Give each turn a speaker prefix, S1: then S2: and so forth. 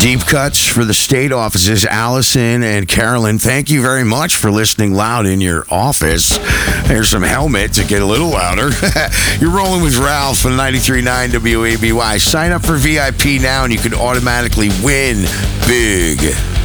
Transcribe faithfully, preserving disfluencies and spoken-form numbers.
S1: Deep cuts for the state offices, Allison and Carolyn. Thank you very much for listening loud in your office. Here's some helmet to get a little louder. You're rolling with Ralph on ninety-three point nine W A B Y. Sign up for V I P now and you can automatically win big.